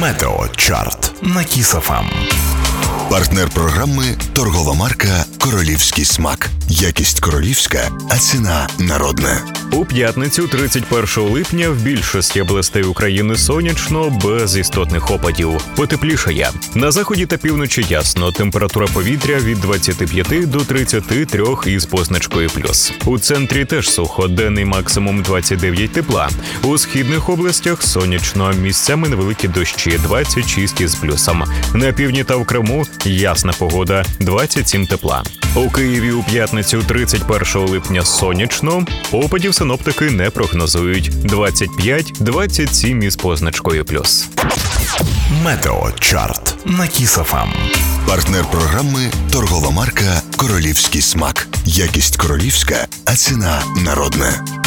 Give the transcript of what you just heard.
Метеочарт на Kiss FM. Партнер програми – торгова марка «Королівський смак». Якість королівська, а ціна народна. У п'ятницю, 31 липня, в більшості областей України сонячно, без істотних опадів. Потеплішає. На заході та півночі ясно. Температура повітря від 25 до 33 із позначкою плюс. У центрі теж сухо, денний максимум 29 тепла. У східних областях сонячно, місцями невеликі дощі, 26 із плюсом. На півдні та в Криму ясна погода, 27 тепла. У Києві у п'ятницю, 31 липня, сонячно, опадів синоптики не прогнозують, 25-27 із позначкою плюс. Метеочарт на Kiss FM. Партнер програми – торгова марка «Королівський смак». Якість королівська, а ціна народна.